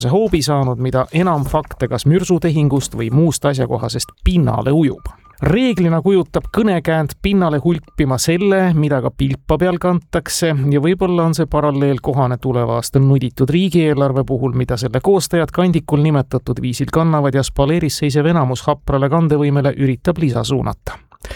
see hoobi saanud, mida enam fakte kas mürsutehingust või muust asjakohasest pinnale ujub. Reeglina kujutab kõnekäänd pinnale hulpima selle, mida ka pilpa peal kantakse ja võib-olla on see paralleel kohane tuleva aasta nuditud riigieelarve puhul, mida selle koostajad kandikul nimetatud viisil kannavad ja spaleeris seisev enamus haprale kandevõimele üritab lisa suunata.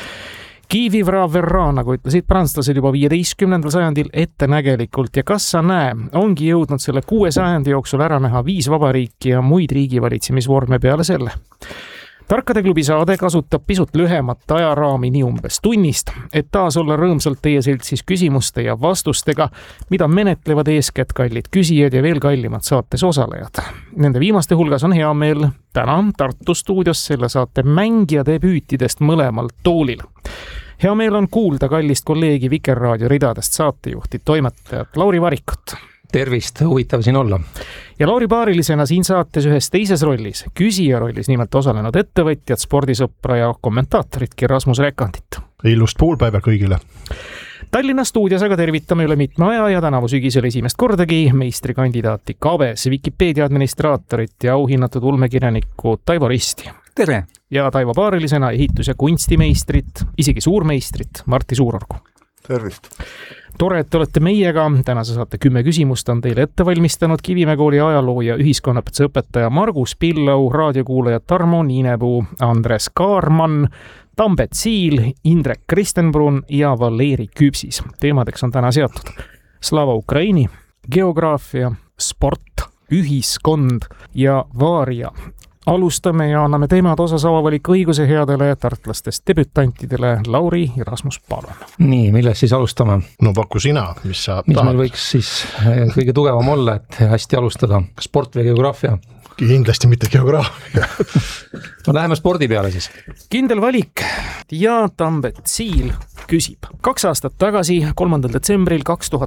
Kivi vra verra, nagu ütlesid prantslased juba 15. sajandil ettenägelikult ja kas sa näe, ongi jõudnud selle 6 sajandi jooksul ära näha 5 vabariiki ja muid riigivalitsemisvorme peale selle. Tarkade klubi saade kasutab pisut lühemat ajaraami nii umbes tunnist, et taas olla rõõmsalt teie seltsis küsimuste ja vastustega, mida menetlevad eeskätt kallid küsijad ja veel kallimad saates osalejad. Nende viimaste hulgas on hea meel täna Tartu stuudios selle saate mängija debüütidest mõlemal toolil. Hea meel on kuulda kallist kolleegi Vikerraadio ridadest saatejuhti, toimetajat Lauri Varikut. Tervist, huvitav siin olla. Ja Lauri paarilisena siin saates ühes teises rollis, küsija rollis nimelt osalenud ettevõtjad, spordisõpra ja kommentaatoritki Rasmus Rekandit. Illust puulpäeva kõigile. Tallinna stuudios aga tervitame üle mitme aja ja tänavu sügisel esimest kordagi meistrikandidaati Kabes, Wikipedia administraatorit ja auhinnatud ulmekirjanikku Taivo Risti. Tere! Ja Taivo paarilisena ehitus- ja kunstimeistrit, isegi suurmeistrit Martti Suurorgu. Tervist! Tore, et olete meiega. Tänase saate 10 küsimust on teile ette valmistanud Kivimäe kooli ajaloo ja ühiskonnapõtse õpetaja Margus Pillau, raadiokuulajad Tarmo Niinepuu, Andres Kaarman, Tambet Siil, Indrek Kristenbrun ja Valeri Küpsis. Teemadeks on täna seatud Slava Ukraini, geograafia, sport, ühiskond ja vaaria. Alustame ja anname teemad osas avavalik õiguse headele tartlastest debütantidele. Lauri ja Rasmus, palun. Nii, millest siis alustame? No paku sina, mis sa mis tahad? Meil võiks siis kõige tugevam olla, et hästi alustada. Sport või geograafia? Kindlasti mitte geograafia. No läheme spordi peale siis. Kindel valik ja Tambet Siil küsib. 2 aastat tagasi, 3. detsembril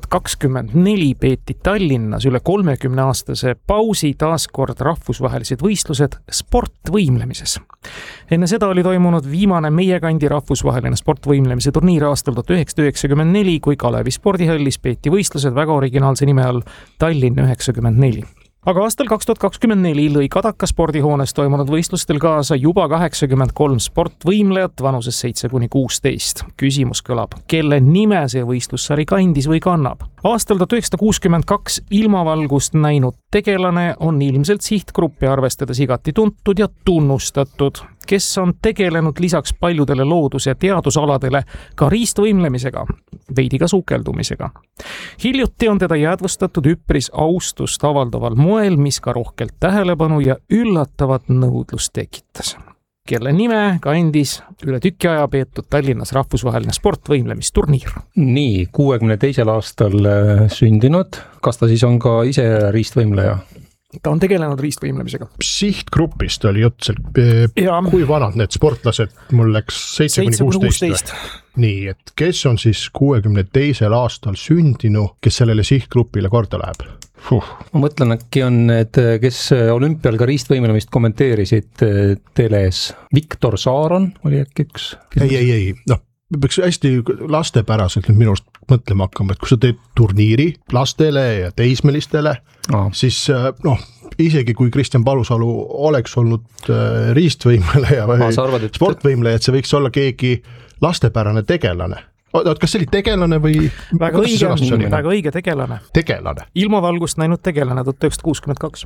2024 peeti Tallinnas üle 30-aastase pausi taaskord rahvusvahelised võistlused sportvõimlemises. Enne seda oli toimunud viimane meie kandi rahvusvaheline sportvõimlemise turniir aastal 1994, kui Kalevi spordihallis peeti võistlused väga originaalse nime all Tallinn 94. Aga aastal 2024 lõi Kadaka spordihoones toimunud võistlustel kaasa juba 83 sportvõimlejat vanuses 7–16. Küsimus kõlab, kelle nime see võistlussari kandis või kannab? Aastal 1962 ilmavalgust näinud tegelane on ilmselt sihtgruppi arvestades igati tuntud ja tunnustatud, kes on tegelenud lisaks paljudele loodus- ja teadusaladele ka riistvõimlemisega, veidi ka sukeldumisega. Hiljuti on teda jäädvustatud üpris austust avaldaval moel, mis ka rohkelt tähelepanu ja üllatavat nõudlust tekitas. Kelle nime kandis üle tüki aja peetud Tallinnas rahvusvaheline sportvõimlemisturniir? Nii, 62. aastal sündinud. Kas ta siis on ka ise riistvõimleja? Ta on tegelenud riistvõimlemisega. Sihtgrupist oli jutt seal, kui vanad need sportlased, mul läks 7–16. Nii, et kes on siis 62. aastal sündinu, kes sellele sihtgrupile korda läheb? Ma mõtlen, äkki on need, kes olümpial ka riistvõimlemist kommenteerisid teles. Viktor Saaron oli äkki üks? Ei. Noh, peaks hästi lastepäraselt nüüd minust mõtlema hakkama, et kui sa teed turniiri lastele ja teismelistele, siis isegi kui Kristjan Palusalu oleks olnud riistvõimleja või sportvõimleja, et see võiks olla keegi lastepärane tegelane. Kas see oli tegelane või? Väga õige tegelane. Tegelane. Ilmavalgust näinud tegelane 1962.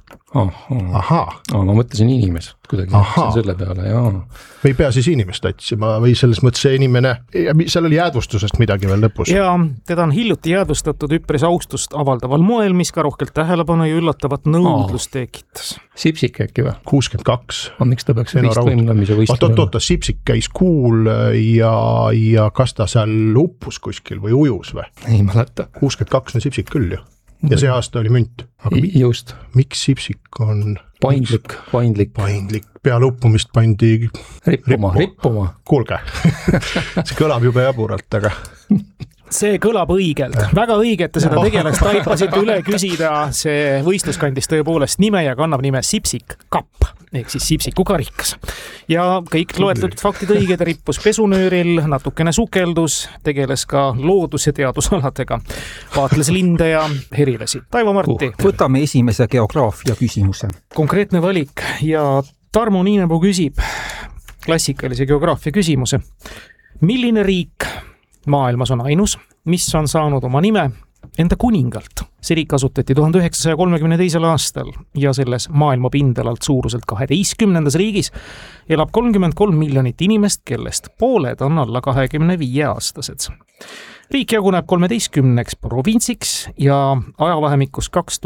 Ma mõtlesin inimes kuidagi selle peale, jaa. Või ei pea siis inimest otsima või selles mõttes see inimene, seal oli jäädvustusest midagi veel lõpus. Ja teda on hiljuti jäädvustatud üpris austust avaldaval moel, mis ka rohkelt tähelepanu ja üllatavat nõudlust tekitas. Sipsik äkki või? 62. Miks ta peaks riistvõimlemise võistlema? Oota, Sipsik käis kuul ja kas ta seal uppus kuskil või ujus või? Ei mäleta. 62 on Sipsik küll ju. Ja see aasta oli münt. Just. Miks Sipsik on... Paindlik. Peale uppumist pandi... Rippuma. Kuulge, see kõlab juba jaburalt, aga see kõlab õigelt, väga õige, et te seda tegelast taipasite üle küsida. See võistlus kandis tõepoolest nime ja kannab nime Sipsik Kapp ehk siis Sipsiku karikas. Ja kõik loetletud faktid õiged, rippus pesunööril, natukene sukeldus, tegeles ka loodus- ja teadusaladega, vaatles linde ja herilasi. Taivo Marti. Võtame esimese geograafia küsimuse. Konkreetne valik ja Tarmo Niinepuu küsib klassikalise geograafia küsimuse. Milline riik maailmas on ainus, mis on saanud oma nime enda kuningalt? See riik asutati 1932. aastal ja selles maailma pindalalt suuruselt 12. riigis elab 33 miljonit inimest, kellest pooled on alla 25-aastased. Riik jaguneb 13 provintsiks ja ajavahemikus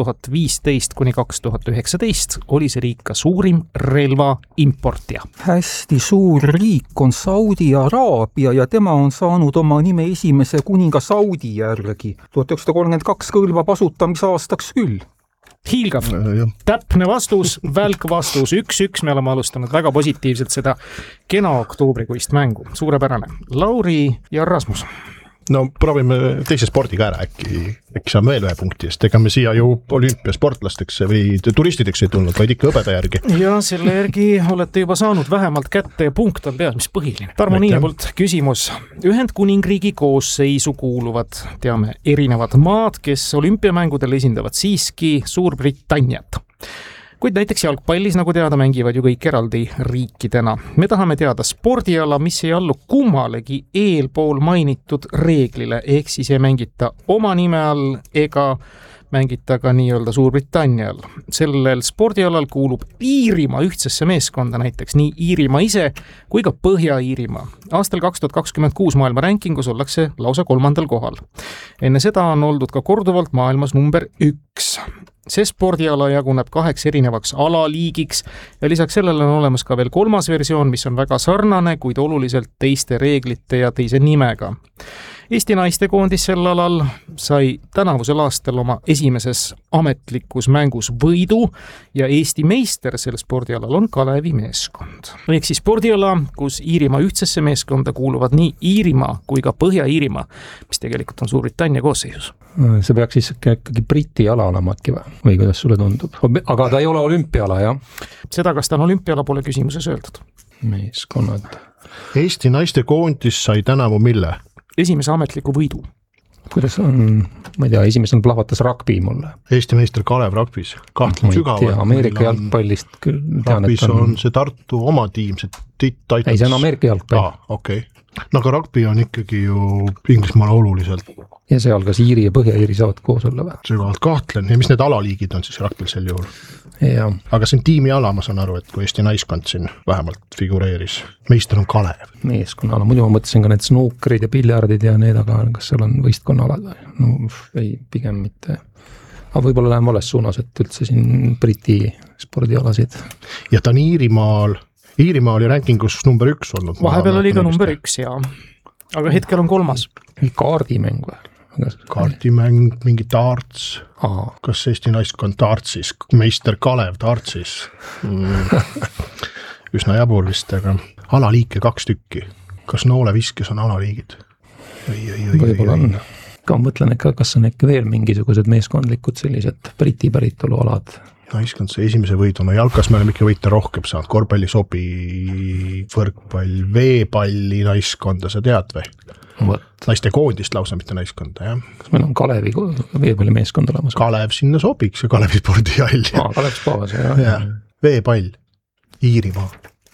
2015 kuni 2019 oli see riik ka suurim relva importija. Hästi suur riik on Saudi Araabia ja tema on saanud oma nime esimese kuninga Saudi järgi. 1932 kõlbab asutamisaastaks küll. Hiilgav. Täpne vastus, välk vastus, 1-1. Me oleme alustanud väga positiivselt seda kena oktoobrikuist mängu. Suurepärane. Lauri ja Rasmus. No proovime teise spordiga ära, äkki saame veel ühe punkti, sest ega me siia ju olümpiasportlasteks või turistideks ei tulnud, vaid ikka hõbeda järgi. Ja selle järgi olete juba saanud vähemalt kätte ja punkt on peas, mis põhiline. Tarmo Niinepult küsimus. Ühendkuningriigi koosseisu kuuluvad, teame, erinevad maad, kes olümpiamängudel esindavad siiski Suurbritanniat. Kuid näiteks jalgpallis, nagu teada, mängivad ju kõik eraldi riikidena. Me tahame teada spordiala, mis ei allu kummalegi eelpool mainitud reeglile, ehk siis ei mängita oma nime all ega mängita ka nii-öelda Suurbritannia all. Sellel spordialal kuulub Iirimaa ühtsesse meeskonda, näiteks nii Iirimaa ise kui ka Põhja-Iirimaa. Aastal 2026 maailma rankingus ollakse lausa 3. kohal. Enne seda on oldud ka korduvalt maailmas number 1. See spordiala jaguneb 2 erinevaks alaliigiks ja lisaks sellele on olemas ka veel 3. versioon, mis on väga sarnane, kuid oluliselt teiste reeglite ja teise nimega. Eesti naistekoondis sel alal sai tänavusel aastal oma esimeses ametlikus mängus võidu ja Eesti meister sel spordialal on Kalevi meeskond. Ehk siis spordiala, kus Iirimaa ühtsesse meeskonda kuuluvad nii Iirimaa kui ka Põhja-Iirimaa, mis tegelikult on Suurbritannia koosseisus. See peaks siis ikkagi Briti ala olema äkki või kuidas sulle tundub? Aga ta ei ole olümpiala, jah? Seda, kas ta on olümpiala, pole küsimuses öeldud. Meeskonnad. Eesti naistekoondis sai tänavu mille? Esimese ametliku võidu. Kuidas on, ma ei tea, esimesel plahvatas rugby mulle. Eesti meister Kalev rugbis. Kahtlen sügavalt. Ameerika jalgpallist küll. Rugbis on see Tartu oma tiim, see Titans. Ei, see on Ameerika jalgpall. Okei. No aga rugby on ikkagi ju Inglismaal oluliselt. Ja seal kas Iiri ja Põhja-Iiri saavad koos olla või? Sügavalt kahtlen. Ja mis need alaliigid on siis rugbil sel juhul? Ja. Aga see on tiimiala, ma saan aru, et kui Eesti naiskond siin vähemalt figureeris. Meister on Kalev. Meeskonnala. Muidu ma mõtlesin ka need snookrid ja piljardid ja need, aga kas seal on võistkonnalad või? No ei, pigem mitte. Aga võib-olla lähen vales suunas, et üldse siin Briti spordialasid. Ja ta on Iirimaa oli rankingus number 1 olnud. Vahepeal oli ka number 1, jaa. Aga hetkel on 3. Kaardimäng või? Kaardimäng, mingi darts. Kas Eesti naiskond dartsis? Meister Kalev dartsis. Üsna jabur vist, aga alaliike 2 tükki. Kas nooleviskes on alaliigid? Võib-olla on. Ka mõtlen, kas on äkki veel mingisugused meeskondlikud sellised Briti päritolu alad? Naiskond see esimese võidu, no jalkas me oleme ikka võita rohkem saanud, korvpalli sobi, võrkpall, veepalli naiskonda, sa tead või? Naiste koondist lausa, mitte naiskonda, jah. Kas meil on Kalevi veepalli meeskond olemas? Kalev sinna sobiks ja Kalevi spordihall. Kalev Spaas, jah. Veepall, Iirimaa.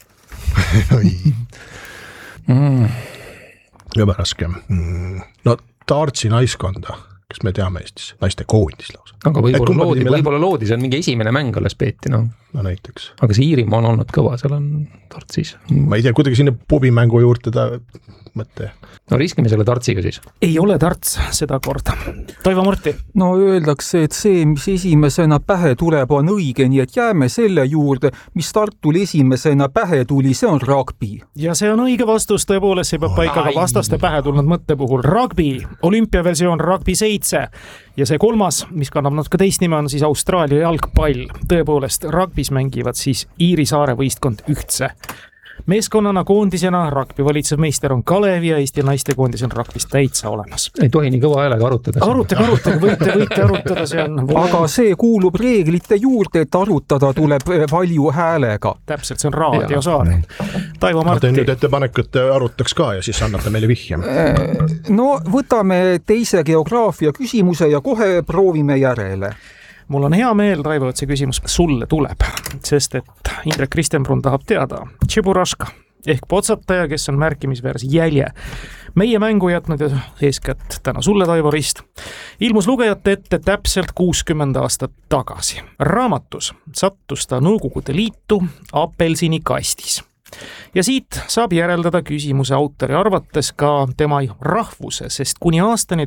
Jube raske. No Tartsi naiskonda, kes me teame Eestis, naiste koondis lausa. Aga võib-olla loodi, see on mingi esimene mäng alles peeti, no. No näiteks. Aga see Iirimaa on olnud kõva, seal on Tartsis. Ma ei tea, kuidagi sinna pubimängu juurde ta mõtte. No riskime selle Tartsiga siis. Ei ole Tarts seda korda. Taivo Marti. No öeldakse, et see, mis esimesena pähe tuleb, on õige, nii et jääme selle juurde, mis Tartul esimesena pähe tuli, see on rugby. Ja see on õige vastus, tõepoolest see peab paika ka vastaste pähe tulnud mõtte puhul. Rugby, olümpiaversioon rugby 7 ja see 3, mis kannab natuke teist nime, on siis Austraalia jalgpall. Tõepoolest, rugbis mängivad siis Iiri saare võistkond ühtse meeskonnana, koondisena rugby valitsev meister on Kalev ja Eesti naistekoondis on rugbis täitsa olemas. Ei tohi nii kõva häälega arutada. Arutage, võite arutada, see on... Aga see kuulub reeglite juurde, et arutada tuleb valju häälega. Täpselt, see on raadiosaar. Taivo Marti. Ma teen nüüd ettepanek, et arutaks ka ja siis annate meile vihje. No võtame teise geograafia küsimuse ja kohe proovime järele. Mul on hea meel, Taivo, et see küsimus sulle tuleb, sest et Indrek Kristenbrun tahab teada Tšeburaška ehk potsataja, kes on märkimisväärse jälje meie mängu jätnud ja eeskätt täna sulle, Taivo Rist, ilmus lugejate ette täpselt 60 aastat tagasi. Raamatus sattus ta Nõukogude Liitu apelsini kastis. Ja siit saab järeldada küsimuse autori arvates ka tema rahvuse, sest kuni aastani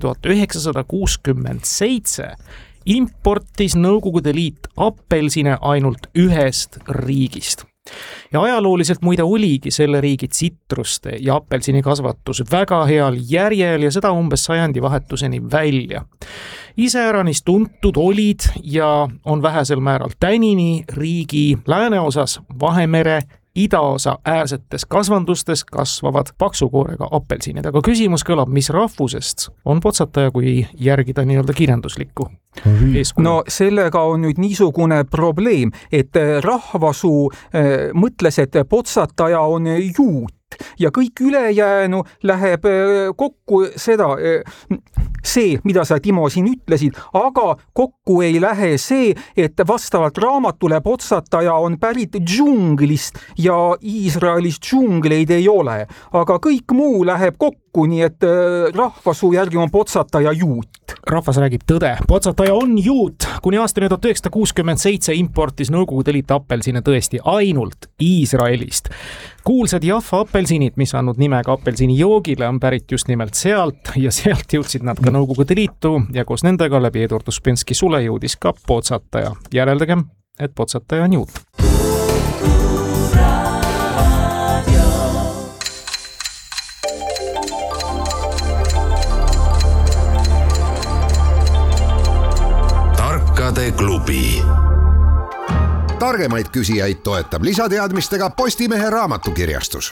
1967 importis Nõukogude Liit apelsine ainult ühest riigist. Ja ajalooliselt muide oligi selle riigi tsitruste ja apelsini kasvatus väga heal järjel ja seda umbes sajandi vahetuseni välja. Iseäranis tuntud olid ja on vähesel määral tänini riigi lääneosas Vahemere idaosa äärsetes kasvandustes kasvavad paksukoorega apelsinid, aga küsimus kõlab, mis rahvusest on potsataja, kui järgida nii-öelda kirjanduslikku eeskuju? No sellega on nüüd niisugune probleem, et rahvasuu mõtles, et potsataja on juut ja kõik ülejäänu läheb kokku see, mida sa, Timo, siin ütlesid, aga kokku ei lähe see, et vastavalt raamatule potsataja on pärit džunglist ja Iisraelis džungleid ei ole, aga kõik muu läheb kokku, nii et rahvasuu järgi on potsataja juut. Rahvas räägib tõde. Potsataja on juut. Kuni aastani 1967 importis Nõukogude Liit apelsine tõesti ainult Iisraelist. Kuulsad Jaffa apelsinid, mis andnud nimega apelsini joogile, on pärit just nimelt sealt ja sealt jõudsid nad ka Nõukogude Liitu ja koos nendega läbi Eduard Uspenski sule jõudis ka potsataja. Järeldagem, et potsataja on juut. Klubi. Targemaid küsijaid toetab lisateadmistega Postimehe raamatukirjastus.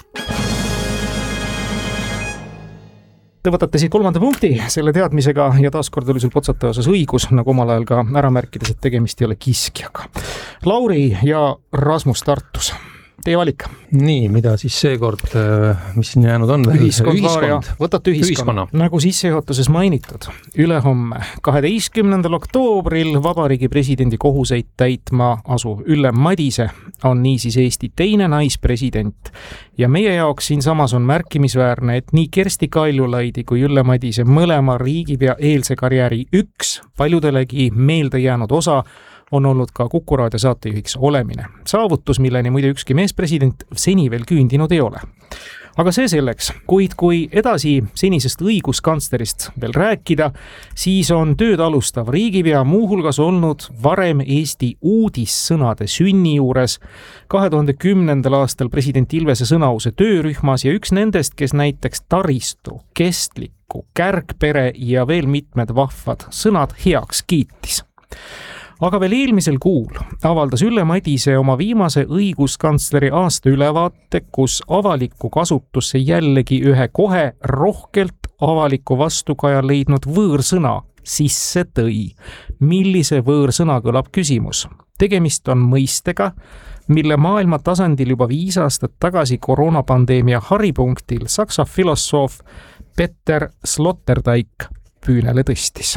Te võtate siit 3. punkti selle teadmisega ja taaskord oli sul potsataja osas õigus, nagu omal ajal ka ära märkides, et tegemist ei ole kiskjaga. Lauri ja Rasmus Tartus. Teie valik. Nii, mida siis seekord, mis siin jäänud on? Ühiskond. Võtate ühiskonna. Nagu sissejuhatuses mainitud, ülehomme 12. oktoobril Vabariigi presidendi kohuseid täitma asuv Ülle Madise on niisiis Eesti teine naispresident. Ja meie jaoks siin samas on märkimisväärne, et nii Kersti Kaljulaidi kui Ülle Madise mõlema riigipea eelse karjääri üks paljudelegi meelde jäänud osa on olnud ka Kuku Raadio saatejuhiks olemine. Saavutus, milleni muide ükski meespresident seni veel küündinud ei ole. Aga see selleks, kuid kui edasi senisest õiguskantslerist veel rääkida, siis on tööd alustav riigipea muuhulgas olnud varem Eesti uudissõnade sünni juures 2010. aastal president Ilvese sõnause töörühmas ja üks nendest, kes näiteks taristu, kestliku, kärgpere ja veel mitmed vahvad sõnad heaks kiitis. Aga veel eelmisel kuul avaldas Ülle Madise oma viimase õiguskantsleri aasta ülevaate, kus avalikku kasutusse jällegi ühe kohe rohkelt avalikku vastukaja leidnud võõrsõna sisse tõi. Millise võõrsõna kõlab küsimus? Tegemist on mõistega, mille maailma tasandil juba 5 aastat tagasi koroonapandeemia haripunktil saksa filosoof Peter Sloterdijk püünele tõstis.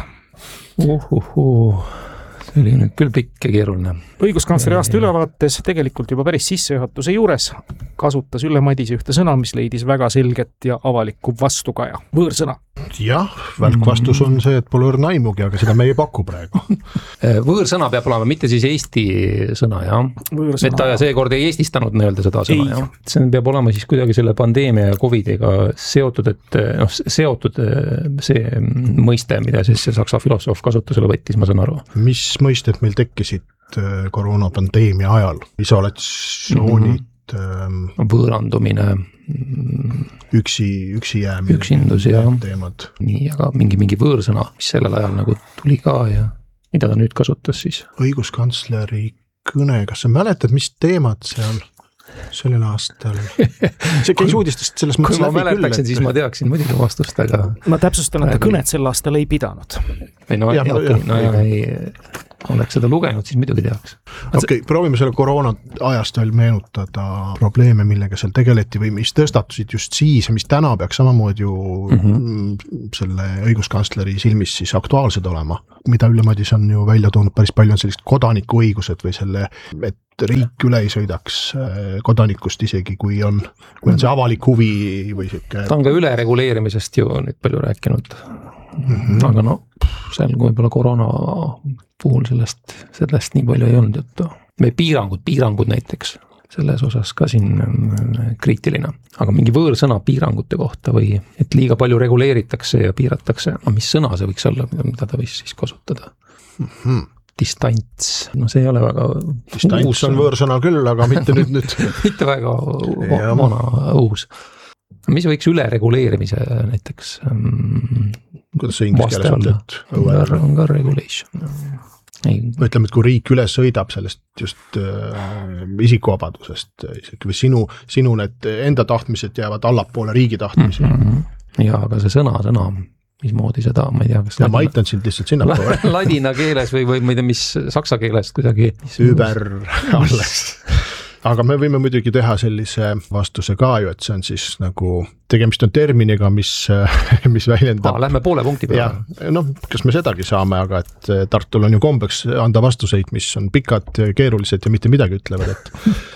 See oli nüüd küll pikk ja keeruline. Õiguskantsleri aasta ülevaates tegelikult juba päris sissejuhatuse juures kasutas Ülle Madise ühte sõna, mis leidis väga selget ja avalikku vastukaja. Võõrsõna. Jah, välkvastus on see, et pole õrna aimugi, aga seda me ei paku praegu. Võõrsõna peab olema, mitte siis Eesti sõna, jah? Et ta seekord ei eestistanud nii-öelda seda sõna, jah? See peab olema siis kuidagi selle pandeemia ja COVIDiga seotud, et seotud see mõiste, mida siis see saksa filosoof kasutusele võttis, ma saan aru. Mis mõisted meil tekkisid koroonapandeemia ajal? Isolatsioonid, võõrandumine, üksi jäämine, üksindus ja teemad. Nii, aga mingi võõrsõna, mis sellel ajal nagu tuli ka ja mida ta nüüd kasutas siis? Õiguskantsleri kõne, kas sa mäletad, mis teemad seal? sellel aastal. See käis uudistest selles mõttes läbi küll. Kui ma mäletaksin, siis ma teaksin muidugi vastust, aga... Ma täpsustan, et kõnet sel aastal ei pidanud. Ei, no oleks seda lugenud, siis muidugi teaks. Okei, proovime selle koroona ajast veel meenutada probleeme, millega seal tegeleti või mis tõstatusid just siis, mis täna peaks samamoodi ju selle õiguskantsleri silmis siis aktuaalsed olema. Mida Ülle Madis on ju välja toonud, päris palju on sellist kodanikuõigused või selle, et riik üle ei sõidaks kodanikust isegi, kui on see avalik huvi või siuke... Ta on ka ülereguleerimisest ju nüüd palju rääkinud. Aga no, seal võib-olla koroona puhul sellest nii palju ei olnud juttu. Või piirangud näiteks, selles osas ka siin kriitiline. Aga mingi võõrsõna piirangute kohta või et liiga palju reguleeritakse ja piiratakse, mis sõna see võiks olla, mida ta võis siis kasutada? Distants, no see ei ole väga Distants on võõrsõna küll, aga mitte nüüd mitte väga vana uus. Mis võiks ülereguleerimise näiteks kuidas see inglise keeles on? On ka regulation. Ütleme, et kui riik üle sõidab sellest just isikuvabadusest või sinu need enda tahtmised jäävad allapoole riigi tahtmisi. Ja, aga see sõna, mismoodi seda, ma ei tea, kas... Ja ma aitan sind lihtsalt sinna poole. Ladina keeles või ma ei tea, mis saksa keelest kuidagi... Über alles. Aga me võime muidugi teha sellise vastuse ka ju, et see on siis nagu, tegemist on terminiga, mis väljendab... Lähme poole punkti peale. Kas me sedagi saame, aga et Tartul on ju kombeks anda vastuseid, mis on pikad, keerulised ja mitte midagi ütlevad,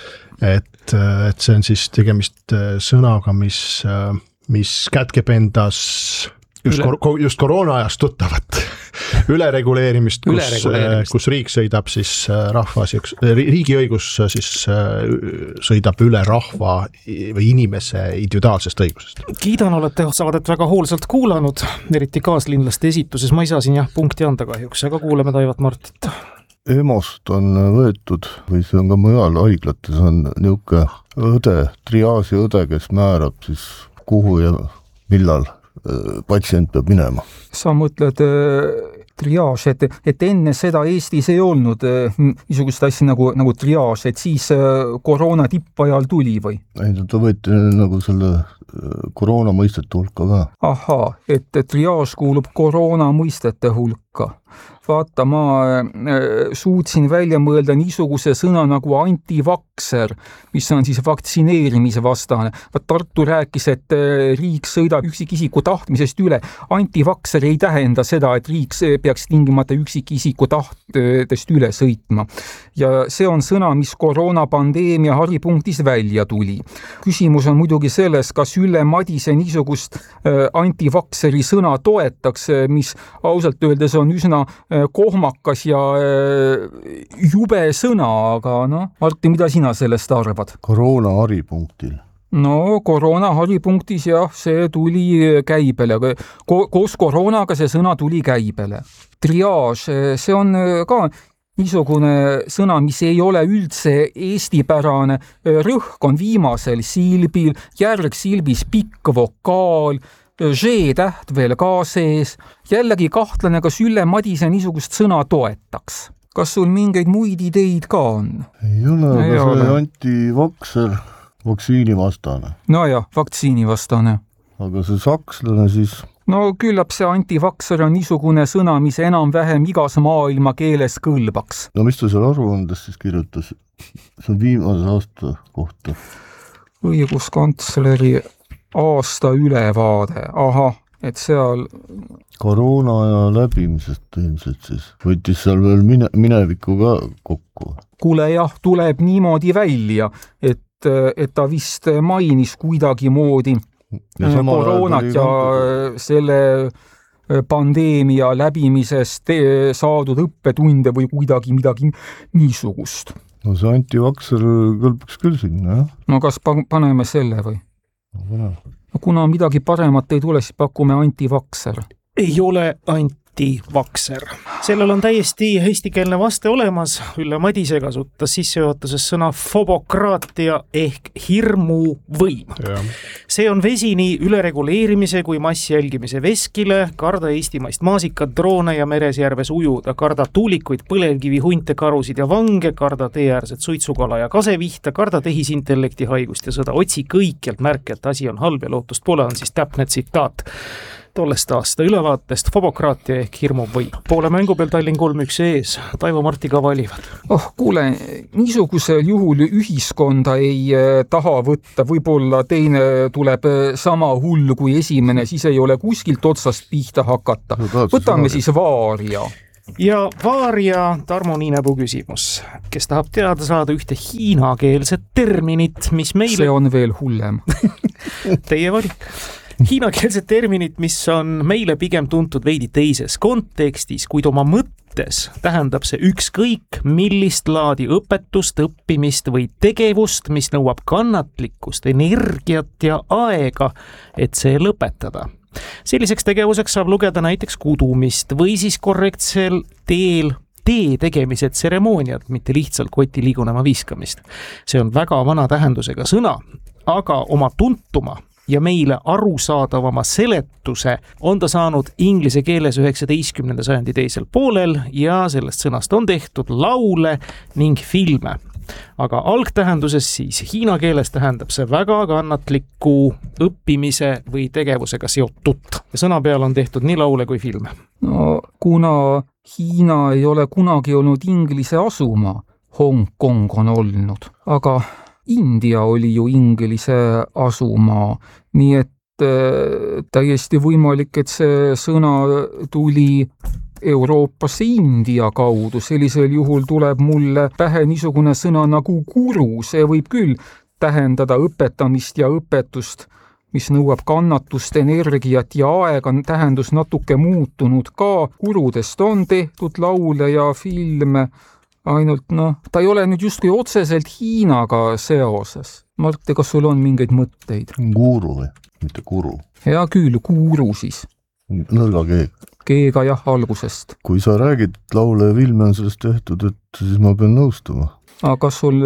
et see on siis tegemist sõnaga, mis kätkeb endas just koroona ajast tuttavat ülereguleerimist, kus riik sõidab siis riigiõigus siis sõidab üle rahva või inimese individuaalsest õigusest. Kiidan, olete saadet väga hoolsalt kuulanud, eriti kaaslinlaste esituses. Ma ei saa siin punkti anda kahjuks, aga kuuleme Taivat Martit. EMO-st on võetud, või see on ka mujal haiglates, on niuke triaasi õde, kes määrab siis kuhu ja millal patsient peab minema. Sa mõtled triaaž, et enne seda Eestis ei olnud niisugust asja nagu triaaž, et siis koroona tippajal tuli või? Ei, ta võeti nagu selle koroona mõistete hulka ka. Ahaa, et triaaž kuulub koroona mõistete hulka. Vaata, ma suutsin välja mõelda niisuguse sõna nagu antivakser, mis on siis vaktsineerimise vastane. Tartu rääkis, et riik sõidab üksikisiku tahtmisest üle. Antivakser ei tähenda seda, et riik peaks tingimata üksikisiku tahtest üle sõitma. Ja see on sõna, mis koroonapandeemia haripunktis välja tuli. Küsimus on muidugi selles, kas Ülle Madise niisugust antivakseri sõna toetaks, mis ausalt öeldes on üsna kohmakas ja jube sõna, aga Martti, mida sina sellest arvad? Koroona haripunktil. Koroona haripunktis jah, see tuli käibele. Koos koroonaga see sõna tuli käibele. Triaaž, see on ka niisugune sõna, mis ei ole üldse eestipärane. Rõhk on viimasel silbil, järgsilbis pikk vokaal, G-täht veel ka sees. Jällegi kahtlane, kas Ülle Madise niisugust sõna toetaks. Kas sul mingeid muid ideid ka on? Ei ole, aga see antivakser, vaktsiinivastane. Vaktsiinivastane. Aga see sakslane siis... küllap see antivakser on niisugune sõna, mis enam-vähem igas maailma keeles kõlbaks. Mis ta seal aruandes siis kirjutas? See on viimase aasta kohta. Õiguskantsleri aasta ülevaade. Ahah, et seal... Koroona aja läbimisest ilmselt siis. Võttis seal veel minevikku ka kokku. Kuule jah, tuleb niimoodi välja, et ta vist mainis kuidagi moodi koroonat ja selle pandeemia läbimisest saadud õppetunde või kuidagi midagi niisugust. See antivakser kõlbaks küll sinna, jah? Kas paneme selle või? Kuna midagi paremat ei tule, siis pakume antivakser. Ei ole multivakser. Sellel on täiesti eestikeelne vaste olemas. Ülle Madise kasutas sissejuhatuses sõna fobokraatia ehk hirmuvõim. See on vesi nii ülereguleerimise kui massjälgimise veskile, karda eestimaist maasikat, droone ja meresjärves ujuda, karda tuulikuid, põlevkivi, hunte, karusid ja vange, karda teeäärset suitsukala ja kasevihta, karda tehisintellekti haigust ja sõda, otsi kõikjalt märke, et asi on halb ja lootust pole, on siis täpne tsitaat tollest aasta ülevaatest fobokraatia ehk hirmuvõim. Poole mängu peal Tallinn 3-1 ees, Taivo Marti ka valivad. Kuule, niisugusel juhul ühiskonda ei taha võtta, võib-olla teine tuleb sama hull kui esimene, siis ei ole kuskilt otsast pihta hakata. Võtame siis Vaaria. Ja Vaaria, Tarmo Niinepuu küsimus, kes tahab teada saada ühte hiinakeelset terminit, mis meile... See on veel hullem. Teie valik. Hiinakeelset terminit, mis on meile pigem tuntud veidi teises kontekstis, kuid oma mõttes tähendab see ükskõik millist laadi õpetust, õppimist või tegevust, mis nõuab kannatlikkust, energiat ja aega, et see lõpetada. Selliseks tegevuseks saab lugeda näiteks kudumist või siis korrektsel tee tegemise tseremooniat, mitte lihtsalt koti liigunema viskamist. See on väga vana tähendusega sõna, aga oma tuntuma ja meile arusaadavama seletuse on ta saanud inglise keeles 19. sajandi teisel poolel ja sellest sõnast on tehtud laule ning filme. Aga algtähenduses siis hiina keeles tähendab see väga kannatliku õppimise või tegevusega seotut. Ja sõna peal on tehtud nii laule kui filme. No, kuna Hiina ei ole kunagi olnud Inglise asuma, Hongkong on olnud, aga India oli ju Inglise asumaa, nii et täiesti võimalik, et see sõna tuli Euroopasse India kaudu. Sellisel juhul tuleb mulle pähe niisugune sõna nagu guru. See võib küll tähendada õpetamist ja õpetust, mis nõuab kannatust, energiat ja aega, tähendus natuke muutunud ka. Gurudest on tehtud laule ja filme, ainult ta ei ole nüüd justkui otseselt Hiinaga seoses. Martti, kas sul on mingeid mõtteid? Guru või? Mitte guru. Hea küll, guru siis. Nõrga keeg. Keega jah, algusest. Kui sa räägid, laule ja filmi on sellest tehtud, et siis ma pean nõustuma. Aga kas sul...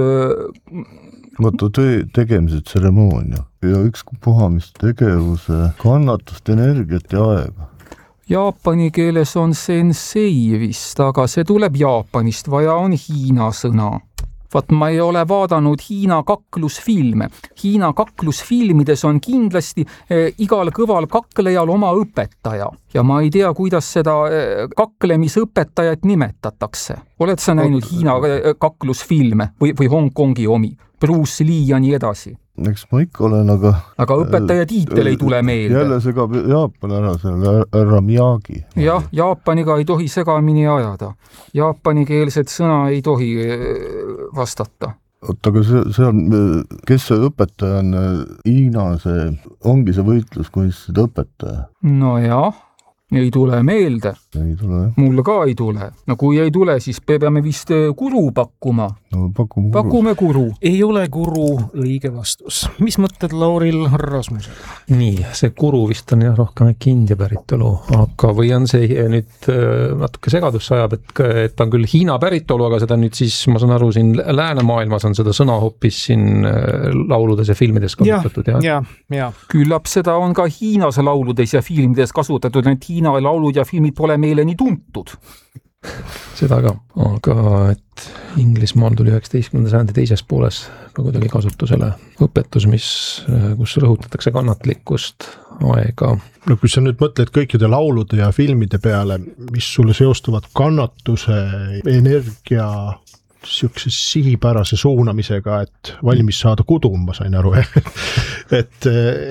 Vaata tegemise tseremoonia ja ükspuha mis tegevuse, kannatust, energiat ja aega. Jaapani keeles on sensei vist, aga see tuleb Jaapanist, vaja on Hiina sõna. Vaat ma ei ole vaadanud Hiina kaklusfilme. Hiina kaklusfilmides on kindlasti igal kõval kaklejal oma õpetaja. Ja ma ei tea, kuidas seda kaklemisõpetajat nimetatakse. Oled sa näinud Hiina kaklusfilme või Hongkongi omi? Bruce Lee ja nii edasi. Eks ma ikka olen, aga... Aga õpetaja tiitel ei tule meelde. Jälle segab Jaapan ära selle ära Miyagi. Jah, Jaapaniga ei tohi segamini ajada. Jaapanikeelset sõna ei tohi vastata. Oot, aga see on, kes see õpetaja on? Hiina see, ongi see võitluskunstide õpetaja? No jah. Ei tule meelde. Ei tule. Mul ka ei tule. No kui ei tule, siis peame vist guru pakkuma. No, pakume guru. Ei ole guru õige vastus. Mis mõtted Lauril Rasmusel? Nii, see guru vist on jah rohkem äkki India päritolu, aga või on see nüüd natuke segadus sajab, et ta on küll Hiina päritolu, aga seda nüüd siis, ma saan aru, siin läänemaailmas on seda sõna hoopis siin lauludes ja filmides kasutatud. Ja. Küllap seda on ka Hiinas lauludes ja filmides kasutatud, et Hiina laulud ja filmid pole meile nii tuntud. Seda ka, aga et Inglismaal tuli 19. sajandi teises pooles ka kuidagi kasutusele õpetus, kus rõhutatakse kannatlikkust, aega. No kui sa nüüd mõtled kõikide laulude ja filmide peale, mis sulle seostuvad kannatuse, energia, siukse sihipärase suunamisega, et valmis saada kudum, ma sain aru, et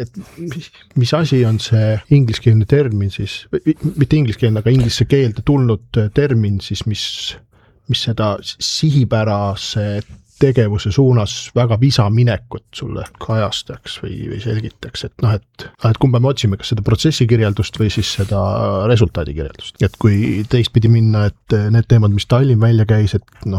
mis asi on see ingliskeelne termin siis, mitte ingliskeelne, aga inglise keelde tulnud termin siis, mis seda sihipärase tegevuse suunas väga visa minekut sulle kajastaks või selgitaks, et kumba me otsime, kas seda protsessi kirjeldust või siis seda resultaadi kirjeldust. Et kui teistpidi minna, et need teemad, mis Tallinn välja käis,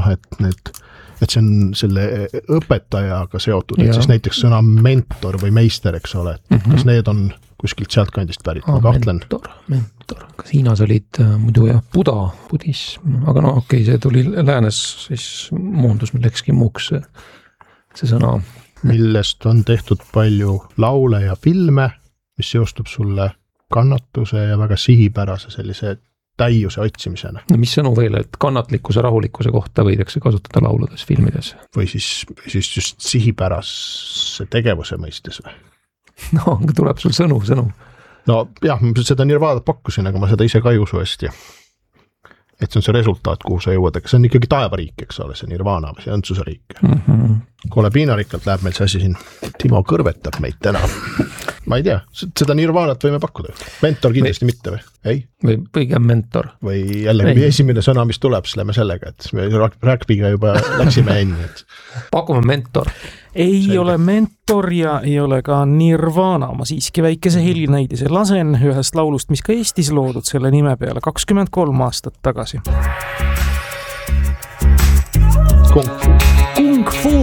et see on selle õpetajaga seotud, et siis näiteks sõna mentor või meister, eks ole, et kas need on kuskilt sealt kandist pärit, ma kahtlen. Mentor, kas Hiinas olid muidu jah, budism, aga no okei, see tuli läänes, siis moondus meil läkski muuks see sõna. Millest on tehtud palju laule ja filme, mis seostub sulle kannatuse ja väga sihipärase sellise täiuse otsimisena. No mis sõnu veel, et kannatlikkuse, rahulikkuse kohta võidakse kasutada lauludes, filmides? Või siis just sihipärase tegevuse mõistes või? No, tuleb sul sõnu. No jah, ma seda Nirvanat pakkusin, aga ma seda ise ka ei usu hästi. Et see on see resultaat, kuhu sa jõuad, aga see on ikkagi taevariik, eks ole, see Nirvana või see õndsuse riik. Kole piinarikkalt läheb meil see asi siin. Timo kõrvetab meid täna. Ma ei tea, seda Nirvanat võime pakkuda. Mentor kindlasti mitte või? Ei? Või pigem mentor. Või jällegi esimene sõna, mis tuleb, siis lähme sellega, et me rugbyga juba läksime enne. Pakume mentor. Ei ole mentor ja ei ole ka Nirvana. Ma siiski väikese helinäidise lasen ühest laulust, mis ka Eestis loodud selle nime peale 23 aastat tagasi. Kung Fu!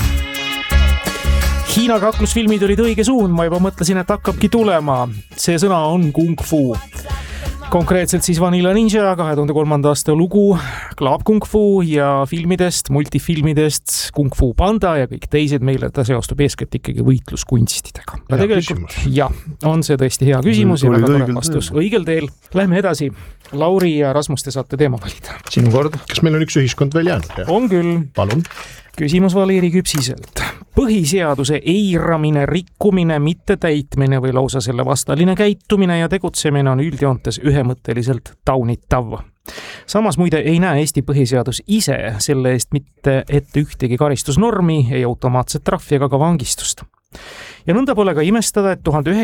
Hiina kaklusfilmid olid õige suund, ma juba mõtlesin, et hakkabki tulema. See sõna on Kung Fu. Konkreetselt siis Vanilla Ninja 2003. aasta lugu, Club Kung Fu ja filmidest, multifilmidest Kung Fu Panda ja kõik teised meile ta seostub eeskätt ikkagi võitluskunstidega. Ja tegelikult, jah, on see tõesti hea küsimus ja väga tore vastus. Õigel teel. Lähme edasi. Lauri ja Rasmus, te saate teema valida. Sinu kord. Kas meil on üks ühiskond veel jäänud? On küll. Palun. Küsimus Valeri Küpsiselt. Põhiseaduse eiramine, rikkumine, mitte täitmine või lausa selle vastaline käitumine ja tegutsemine on üldjoontes ühemõtteliselt taunitav. Samas muide ei näe Eesti põhiseadus ise selle eest mitte ette ühtegi karistusnormi, ei automaatset trahvi ega ka vangistust. Ja nõnda pole ka imestada, et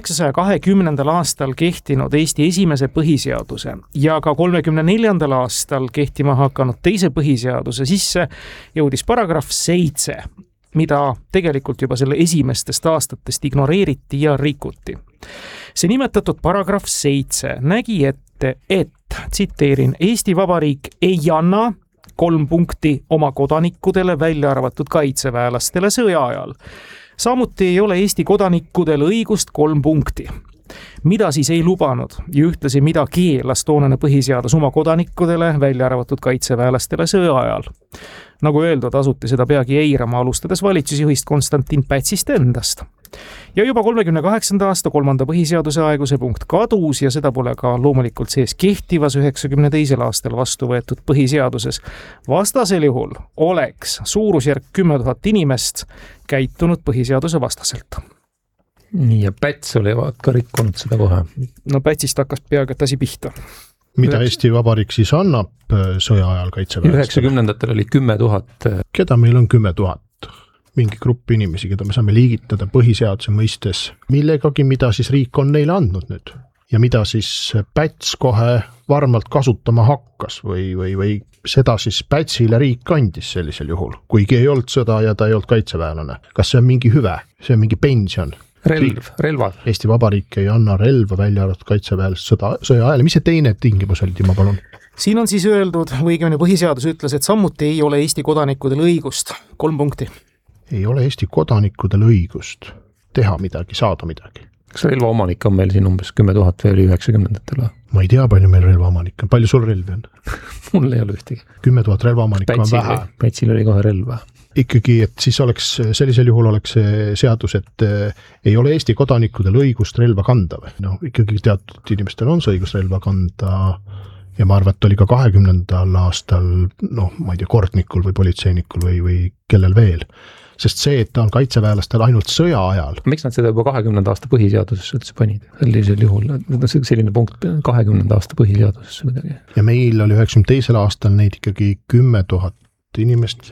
1920. aastal kehtinud Eesti esimese põhiseaduse ja ka 34. aastal kehtima hakanud teise põhiseaduse sisse jõudis paragrahv 7, mida tegelikult juba selle esimestest aastatest ignoreeriti ja rikuti. See nimetatud paragrahv 7 nägi ette, et, tsiteerin, Eesti Vabariik ei anna 3 punkti oma kodanikudele välja arvatud kaitseväelastele sõja ajal. Samuti ei ole Eesti kodanikudel õigust 3 punkti. Mida siis ei lubanud ja ühtlasi mida keelas toonane põhiseadus oma kodanikudele välja arvatud kaitseväelastele sõja ajal. Nagu öeldud, asuti seda peagi eirama, alustades valitsusjuhist Konstantin Pätsist endast. Ja juba 38. aasta 3. põhiseaduse aegu see punkt kadus ja seda pole ka loomulikult sees kehtivas 92. aastal vastu võetud põhiseaduses. Vastasel juhul oleks suurusjärk 10 000 inimest käitunud põhiseaduse vastaselt. Nii ja Päts oli ka rikkunud seda kohe. No Pätsist hakkas peaaegu et asi pihta. Mida Eesti Vabariik siis annab sõja ajal kaitseväelastele? 90-ndatel oli 10 000. Keda meil on 10 000? Mingi grupp inimesi, keda me saame liigitada põhiseaduse mõistes millegagi, mida siis riik on neile andnud nüüd. Ja mida siis Päts kohe varmalt kasutama hakkas või seda siis Pätsile riik andis sellisel juhul, kuigi ei olnud sõda ja ta ei olnud kaitseväelane. Kas see on mingi hüve? See on mingi pension? Relvad. Eesti Vabariik ei anna relva välja arvatud kaitseväelast sõja ajal. Mis see teine tingimus oli, ma palun? Siin on siis öeldud, õigemini põhiseadus ütles, et samuti ei ole Eesti kodanikudel õigust. 3 punkti. Ei ole Eesti kodanikudel õigust teha midagi, saada midagi. Kas relvaomanik on meil siin umbes 10 000 või oli 90-ndatel? Ma ei tea, palju meil relvaomanik on. Palju sul relvi on? Mul ei ole ühtegi. 10 000 relvaomanikku on vähe. Pätsil oli kohe relva. Ikkagi, et siis oleks, sellisel juhul oleks see seadus, et ei ole Eesti kodanikudel õigust relva kanda või? No ikkagi teatud inimestel on see õigus relva kanda ja ma arvan, et oli ka 20. aastal, ma ei tea, kordnikul või politseinikul või kellel veel. Sest see, et ta on kaitseväelastel ainult sõja ajal. Miks nad seda juba 20. aasta põhiseadusesse üldse panid? Sellisel juhul, selline punkt 20. aasta põhiseadusesse midagi. Ja meil oli 92. aastal neid ikkagi 10 000 inimest,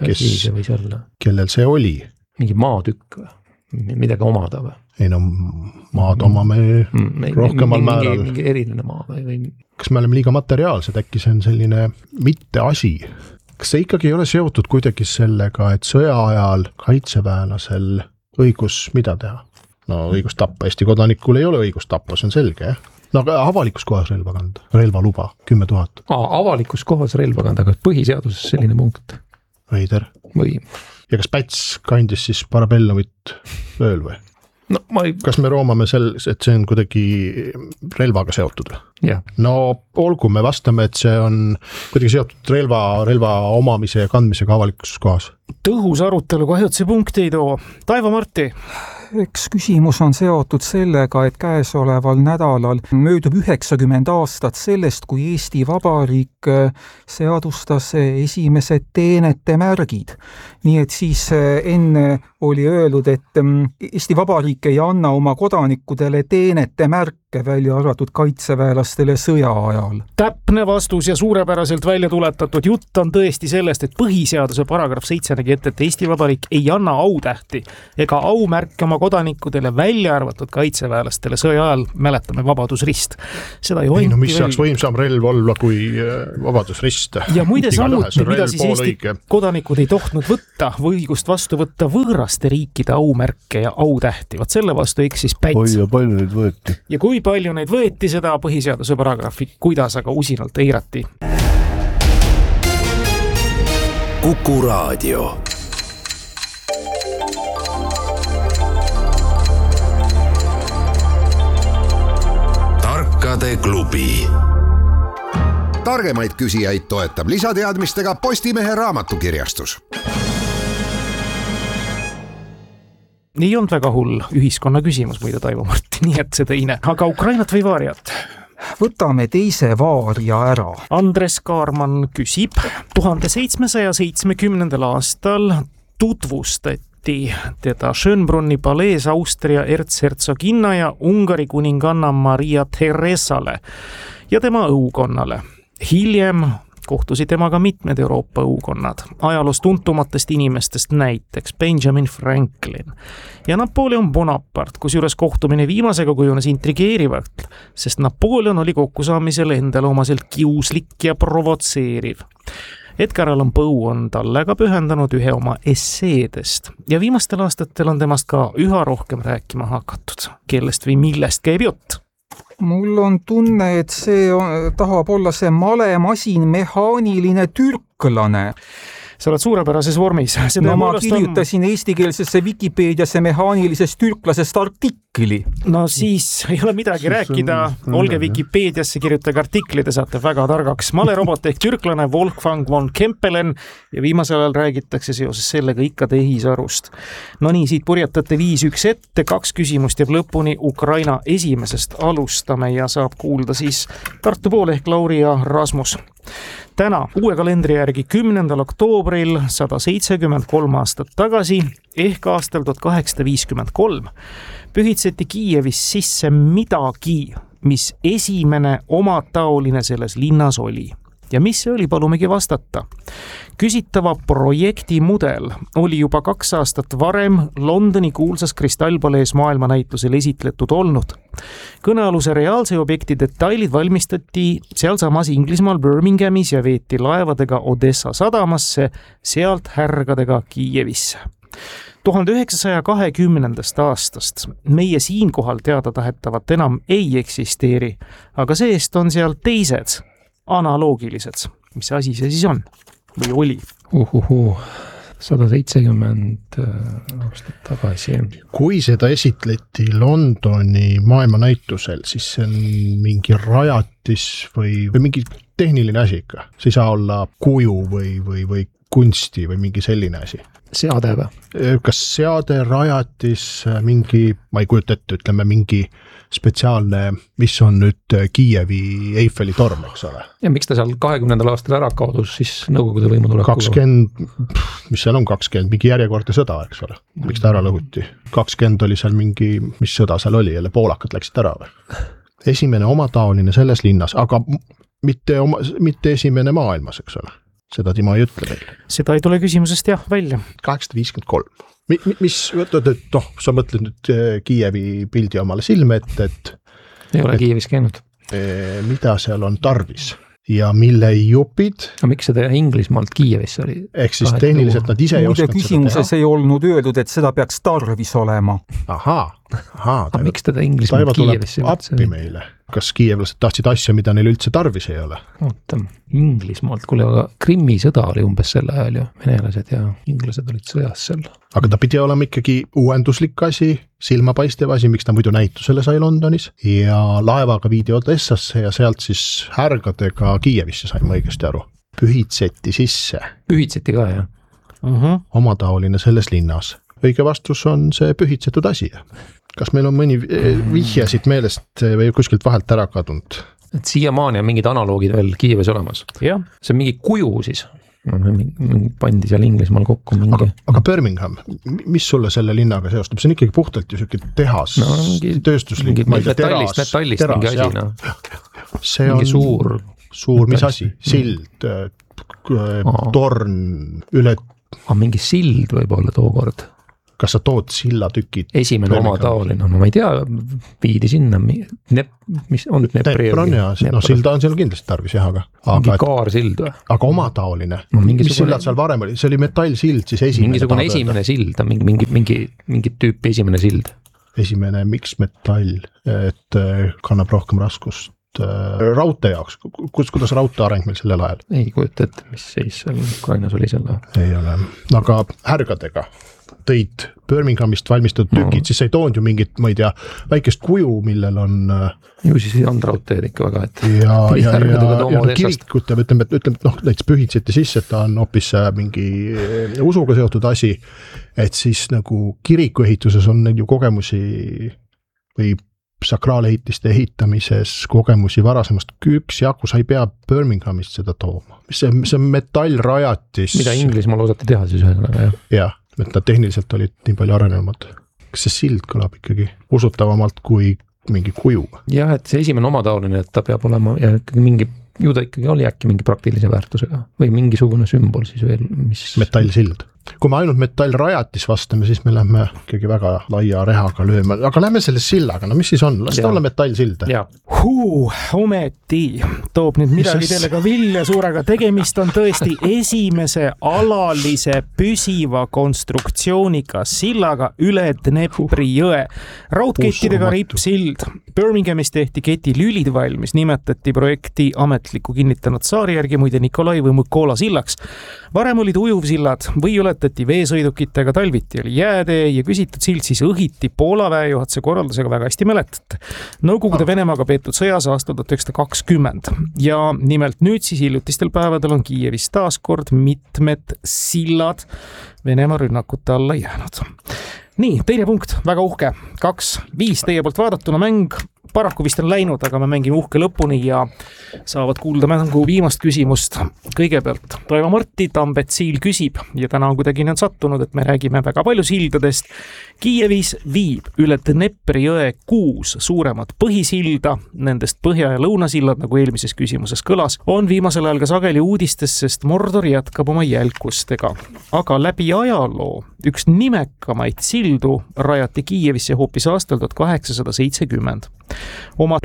kellel see oli. Mingi maatükk või? Midagi omada või? Ei no, maad omame rohkemal määral. Mingi eriline maa või? Kas me oleme liiga materiaalsed, äkki see on selline mitte asi? Kas see ikkagi ei ole seotud kuidagi sellega, et sõja ajal kaitseväelasel õigus mida teha? No õigus tappa, Eesti kodanikul ei ole õigus tappa, see on selge, jah? No aga avalikus kohas relva kanda, relvaluba, 10 000. Avalikus kohas relva kanda, aga põhiseaduses selline punkt. Veider. Või? Ja kas Päts kandis siis parabellumit ööl või? No, kas me roomame et see on kuidagi relvaga seotud? Yeah. No olgu, me vastame, et see on kuidagi seotud relva omamise ja kandmisega avalikus kohas. Tõhus arutelu kahjud see punkti ei too. Taivo Marti. Üks küsimus on seotud sellega, et käesoleval nädalal möödub 90 aastat sellest, kui Eesti Vabariik seadustas esimesed teenete märgid. Nii et siis enne oli öeldud, et Eesti Vabariik ei anna oma kodanikudele teenete märke, välja arvatud kaitseväelastele sõja ajal. Täpne vastus ja suurepäraselt välja tuletatud jutt on tõesti sellest, et põhiseaduse paragrahv 7 nägi ette, et Eesti Vabariik ei anna autähti ega aumärke oma kodanikudele välja arvatud kaitseväelastele sõja ajal, mäletame Vabadusrist. Seda ju ei, no mis saaks võimsam relv olla kui Vabadusrist? Ja muide samuti, mida siis Eesti kodanikud ei tohtnud võtta või õigust vastu võtta võõraste riikide aumärke ja autähti. Vaat selle vastu eksis Päts. Oi, ja palju neid võeti. Ja kui palju neid võeti, seda põhiseaduse paragrahvi, kuidas aga usinalt eirati. Kuku Raadio. Tarkade klubi. Targemaid küsijaid toetab lisateadmistega Postimehe raamatukirjastus. Ei olnud väga hull ühiskonna küsimus muide, Taivo Marti, nii et see teine. Aga Ukrainat või Vaariat? Võtame teise Vaaria ära. Andres Kaarman küsib. 1770. aastal tutvustati teda Schönbrunni palees Austria erzhertsoginna ja Ungari kuninganna Maria Theresale ja tema õukonnale. Hiljem kohtusid temaga mitmed Euroopa õukonnad, ajaloos tuntumatest inimestest näiteks Benjamin Franklin ja Napoleon Bonaparte, kusjuures kohtumine viimasega kujunes intrigeerivalt, sest Napoleon oli kokkusaamisel endale omaselt kiuslik ja provotseeriv. Edgar Allan Poe on talle ka pühendanud ühe oma esseedest ja viimastel aastatel on temast ka üha rohkem rääkima hakatud, kellest või millest käib jutt. Mul on tunne, et see tahab olla see malemasin mehaaniline türklane. Sa oled suurepärases vormis. No ma kirjutasin eestikeelsesse Wikipeediasse mehaanilisest türklasest artikli. No siis ei ole midagi rääkida. Olge Wikipeediasse, kirjutage artiklid ja saate väga targaks. Malerobot ehk türklane Wolfgang von Kempelen ja viimasel ajal räägitakse seoses sellega ikka tehisarust. No nii, siit purjetate 5-1 ette, 2 küsimust jääb lõpuni Ukraina esimesest alustame ja saab kuulda siis Tartu pool ehk Lauri ja Rasmus. Täna, uue kalendri järgi 10. oktoobril 173 aastat tagasi ehk aastal 1853 pühitseti Kiievis sisse midagi, mis esimene omataoline selles linnas oli. Ja mis see oli, palumegi vastata. Küsitava projekti mudel oli juba 2 aastat varem Londoni kuulsas kristallpalees maailmanäitusel esitletud olnud. Kõnealuse reaalse objekti detailid valmistati sealsamas Inglismaal Birminghamis ja veeti laevadega Odessa sadamasse, sealt härgadega Kiievisse. 1920. aastast meie siinkohal teada tahetavat enam ei eksisteeri, aga seest on seal teised analoogilised. Mis asi see siis on? Või oli? 170 aastat tagasi. Kui seda esitleti Londoni maailmanäitusel, siis see on mingi rajatis või mingi tehniline asi ikka. See ei saa olla kuju või kunsti või mingi selline asi. Seade või? Kas seade, rajatis, mingi, ma ei kujuta ette, ütleme mingi spetsiaalne, mis on nüüd Kiievi Eiffeli torm, eks ole. Ja miks ta seal 20. aastal ära kaodus siis nõukogude võimu tuleku? 20, mis seal on 20, mingi järjekordne sõda, eks ole. Miks ta ära lõhuti? 20 oli seal mingi, mis sõda seal oli, jälle poolakad läksid ära või? Esimene omataoline selles linnas, aga mitte esimene maailmas, eks ole. Seda Timo ei ütle meil. Seda ei tule küsimusest jah välja. 853. Mis, võtad, et sa mõtled nüüd Kiievi pildi omale silme ette, et ei ole Kiievis käinud. Mida seal on tarvis ja mille jupid. Aga miks seda Inglismaalt Kiievisse oli? Ehk siis tehniliselt nad ise ei osanud seda teha. Küsimuses ei olnud öeldud, et seda peaks tarvis olema. Ahaa. Miks teda Inglismaalt Kiievisse? Appi meile. kas kiievlased tahtsid asja, mida neil üldse tarvis ei ole? Oota, Inglismaalt, kuule, aga Krimmi sõda oli umbes sel ajal ju, venelased ja inglased olid sõjas seal. Aga ta pidi olema ikkagi uuenduslik asi, silmapaistev asi, miks ta muidu näitusele sai Londonis ja laevaga viidi Odessasse ja sealt siis härgadega Kiievisse saime õigesti aru. Pühitseti sisse. Pühitseti ka, jah? Omataoline selles linnas. Õige vastus on see pühitsetud asi. Kas meil on mõni vihje siit meelest või kuskilt vahelt ära kadunud? Et siiamaani on mingid analoogid veel Kiievis olemas. Ja. See on mingi kuju siis. Pandi seal Inglismaal kokku mingi. Aga Birmingham, mis sulle selle linnaga seostub? See on ikkagi puhtalt ju selline tehas, tööstuslik. Metallist mingi asi. See on suur mis asi? Sild, torn, üle... mingi sild võib olla tookord. Kas sa tood sillatükid? Esimene oma taoline, no ma ei tea, viidi sinna, mis on Nepper on ja, no silda on seal kindlasti tarvis jah, aga mingi kaarsild või? Aga oma taoline, mis sillad seal varem oli? See oli metallsild, siis esimene. Mingisugune esimene sild, mingi tüüpi esimene sild. Esimene, miks metall, et kannab rohkem raskust raudtee jaoks, kuidas raudtee areng meil sellel ajal? Ei kujuta ette, mis seis seal Ukrainas oli selle. Ei ole, aga härgadega tõid Birminghamist valmistatud tükid, siis sa ei toonud ju mingit, ma ei tea, väikest kuju, millel on ju siis ei olnud raudteed ikka väga, et ja kirikut ja ütleme, näiteks pühitseti sisse, et ta on hoopis mingi usuga seotud asi, et siis nagu kirikuehituses on neid ju kogemusi või sakraalehitiste ehitamises kogemusi varasemast küpsjagu, sa ei pea Birminghamist seda tooma. See metallrajatis. Mida Inglismaal osati teha siis ühesõnaga, jah? Jah, et nad tehniliselt olid nii palju arenenumad. Kas see sild kõlab ikkagi usutavamalt kui mingi kuju? Jah, et see esimene omataoline, et ta peab olema ja mingi, ju ta ikkagi oli äkki mingi praktilise väärtusega või mingisugune sümbol siis veel, mis... Metallsild. Kui me ainult metallrajatis vastame, siis me lähme ikkagi väga laia rehaga lööme, aga lähme selle sillaga, no mis siis on? Las ta olla metallsilda. Ometi toob nüüd midagi teile ka Vilja Suurega. Tegemist on tõesti esimese alalise püsiva konstruktsiooniga sillaga üle Dnepri jõe. Raudkettidega rippsild. Birminghamis tehti keti lülid valmis, nimetati projekti ametliku kinnitanud saari järgi muide Nikolai või Mykola sillaks. Varem olid ujuvsillad või ületati veesõidukitega, talviti oli jäätee ja küsitud sild siis õhiti Poola väejuhatuse korraldusega, väga hästi mäletate. Nõukogude Venemaaga peetud sõjas aastal 1920 ja nimelt nüüd siis hiljutistel päevadel on Kiievis taaskord mitmed sillad Venemaa rünnakute alla jäänud. Nii, teine punkt, väga uhke. 2-5 teie poolt vaadatuna mäng. Paraku vist on läinud, aga me mängime uhke lõpuni ja saavad kuulda mängu viimast küsimust. Kõigepealt Toivo Marti, Tambet Siil küsib ja täna on kuidagi need sattunud, et me räägime väga palju sildadest. Kiievis viib üle Dnepri jõe 6 suuremat põhisilda, nendest põhja- ja lõunasillad, nagu eelmises küsimuses kõlas, on viimasel ajal ka sageli uudistes, sest Mordor jätkab oma jälkustega. Aga läbi ajaloo üks nimekamaid sildu rajati Kiievisse hoopis aastal 1870. Oma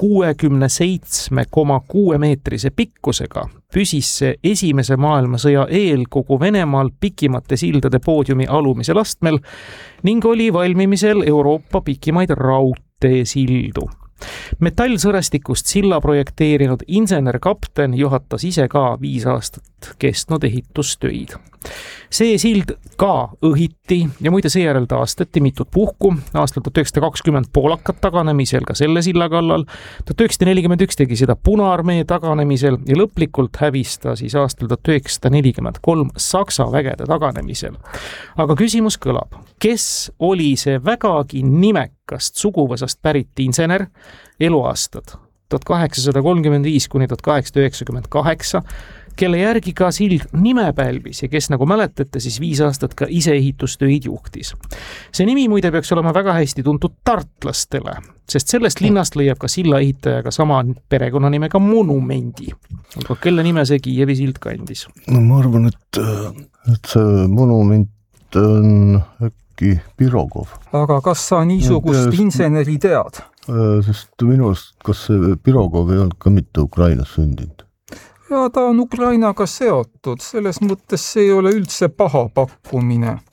1067,6 meetrise pikkusega püsis see esimese maailmasõja eel kogu Venemaal pikimate sildade poodiumi alumisel astmel ning oli valmimisel Euroopa pikimaid raudteesildu. Metallsõrestikust silla projekteerinud insener-kapten juhatas ise ka 5 aastat kestnud ehitustöid. See sild ka õhiti ja muide seejärel taastati mitut puhku. Aastal 1920 poolakad taganemisel ka selle silla kallal. 1941 tegi seda Punaarmee taganemisel ja lõplikult hävis ta siis aastal 1943 Saksa vägede taganemisel. Aga küsimus kõlab, kes oli see vägagi nimekast suguvõsast pärit insener, eluaastad 1835 kuni 1898, kelle järgi ka sild nime pälvis ja kes, nagu mäletate, siis 5 aastat ka ise ehitustöid juhtis. See nimi muide peaks olema väga hästi tuntud tartlastele, sest sellest linnast leiab ka silla ehitajaga sama perekonnanimega monumendi. Aga kelle nime see Kiievi sild kandis? No ma arvan, et see monument on äkki Pirogov. Aga kas sa niisugust inseneri tead? Sest minust, kas see Pirogov ei olnud ka mitte Ukrainas sündinud? Ja ta on Ukrainaga seotud, selles mõttes see ei ole üldse paha pakkumine.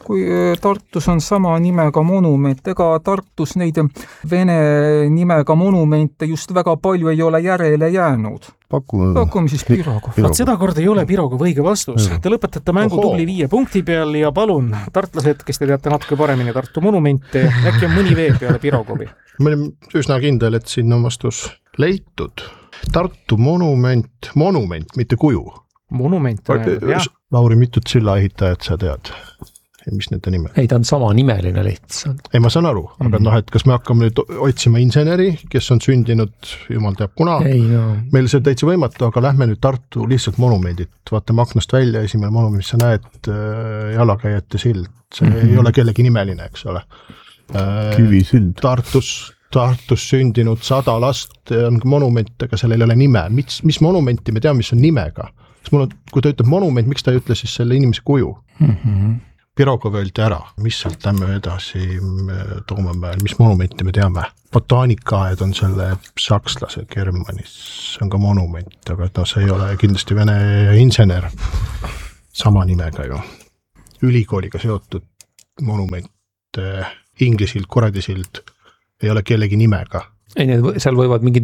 kui Tartus on sama nimega monument, ega Tartus neid vene nimega monumente just väga palju ei ole järele jäänud. Pakume siis Pirogovi. Vaat sedakorda ei ole Pirogov õige vastus. Te lõpetate mängu tubli 5 punkti peal ja palun, tartlased, kes te teate natuke paremini Tartu monumente, äkki on mõni veel peale Pirogovi? Ma olin üsna kindel, et siin on vastus leitud. Tartu monument, mitte kuju. Monument on jah. Lauri, mitut silla ehitajat sa tead? Mis nende nime? Ei, ta on sama nimeline lihtsalt. Ei, ma saan aru, aga et kas me hakkame nüüd otsima inseneri, kes on sündinud, jumal teab kuna. Meil see täitsa võimatu, aga lähme nüüd Tartu lihtsalt monumendit. Vaatame aknast välja, esimene monument, mis sa näed, jalakäijate sild. See ei ole kellegi nimeline, eks ole. Kivisild. Tartus sündinud 100 last on monument, aga sellel ei ole nime. Mis monumenti me teame, mis on nimega? Kui ta ütleb monument, miks ta ei ütle siis selle inimese kuju? Pirogov öeldi ära, mis sealt lämme edasi Toomemäel, mis monumenti me teame? Botaanikaaed on selle sakslase Germanis, see on ka monument, aga see ei ole kindlasti vene insener, sama nimega ju. Ülikooliga seotud monument, Inglisild, Kuradisild ei ole kellegi nimega. Ei, seal võivad mingid